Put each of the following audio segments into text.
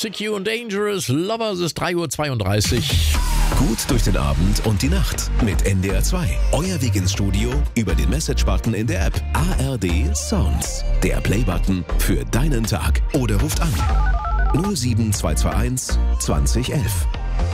Toxic You and Dangerous Lovers ist 3:32 Uhr. Gut durch den Abend und die Nacht mit NDR 2. Euer Weg ins Studio über den Message-Button in der App. ARD Sounds. Der Play-Button für deinen Tag. Oder ruft an 07221 2011.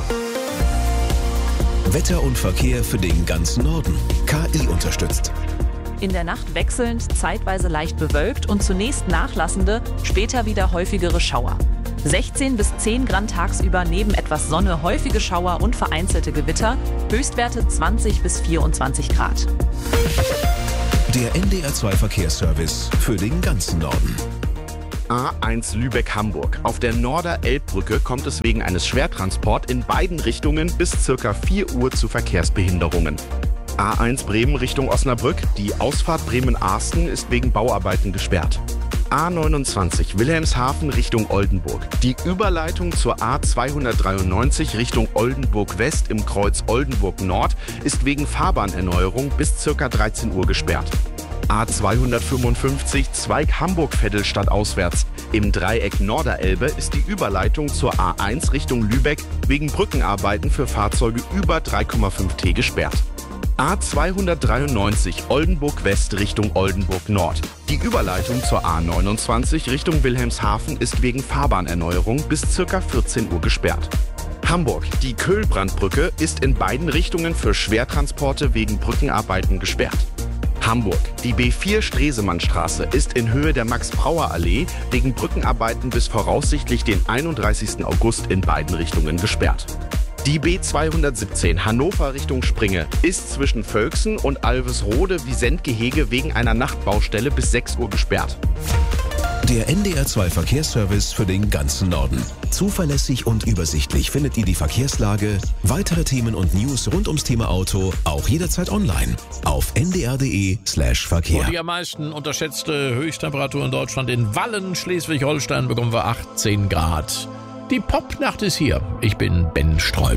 Wetter und Verkehr für den ganzen Norden. KI unterstützt. In der Nacht wechselnd, zeitweise leicht bewölkt und zunächst nachlassende, später wieder häufigere Schauer. 16 bis 10 Grad tagsüber, neben etwas Sonne häufige Schauer und vereinzelte Gewitter. Höchstwerte 20 bis 24 Grad. Der NDR 2 Verkehrsservice für den ganzen Norden. A1 Lübeck-Hamburg. Auf der Norder-Elbbrücke kommt es wegen eines Schwertransports in beiden Richtungen bis ca. 4 Uhr zu Verkehrsbehinderungen. A1 Bremen Richtung Osnabrück. Die Ausfahrt Bremen-Arsten ist wegen Bauarbeiten gesperrt. A29 Wilhelmshaven Richtung Oldenburg. Die Überleitung zur A293 Richtung Oldenburg West im Kreuz Oldenburg Nord ist wegen Fahrbahnerneuerung bis ca. 13 Uhr gesperrt. A255 Zweig Hamburg-Vettelstadt auswärts. Im Dreieck Norderelbe ist die Überleitung zur A1 Richtung Lübeck wegen Brückenarbeiten für Fahrzeuge über 3,5 T gesperrt. A293 Oldenburg West Richtung Oldenburg Nord. Die Überleitung zur A29 Richtung Wilhelmshaven ist wegen Fahrbahnerneuerung bis ca. 14 Uhr gesperrt. Hamburg. Die Köhlbrandbrücke ist in beiden Richtungen für Schwertransporte wegen Brückenarbeiten gesperrt. Hamburg. Die B4 Stresemannstraße ist in Höhe der Max-Brauer-Allee wegen Brückenarbeiten bis voraussichtlich den 31. August in beiden Richtungen gesperrt. Die B217 Hannover Richtung Springe ist zwischen Völksen und Alvesrode-Wiesent-Gehege wegen einer Nachtbaustelle bis 6 Uhr gesperrt. Der NDR 2 Verkehrsservice für den ganzen Norden. Zuverlässig und übersichtlich findet ihr die Verkehrslage, weitere Themen und News rund ums Thema Auto auch jederzeit online auf ndr.de/Verkehr. Und die am meisten unterschätzte Höchsttemperatur in Deutschland in Wallen, Schleswig-Holstein bekommen wir 18 Grad. Die Popnacht ist hier. Ich bin Ben Sträuber.